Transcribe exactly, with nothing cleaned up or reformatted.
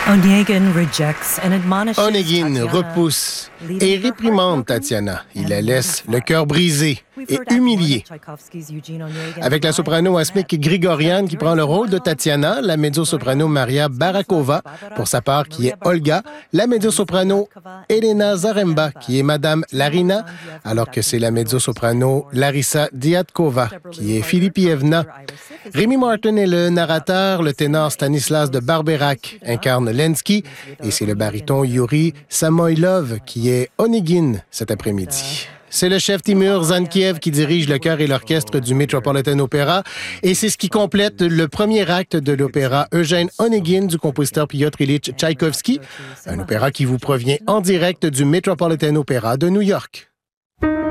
Onegin rejects and admonishes Onegin Tatiana, repousse et réprimande Tatiana. Il la laisse le cœur brisé et humilié. Avec la soprano Asmik Grigorian qui prend le rôle de Tatiana, la mezzo-soprano Maria Barakova, pour sa part, qui est Olga, la mezzo-soprano Elena Zaremba, qui est Madame Larina, alors que c'est la mezzo-soprano Larissa Diatkova, qui est Filipievna. Rémi Martin est le narrateur, le ténor Stanislas de Barberac incarne Lenski, et c'est le baryton Yuri Samoylov qui est Onegin cet après-midi. C'est le chef Timur Zankiev qui dirige le chœur et l'orchestre du Metropolitan Opera, et c'est ce qui complète le premier acte de l'opéra Eugène Onegin du compositeur Piotr Ilyich Tchaïkovski, un opéra qui vous provient en direct du Metropolitan Opera de New York.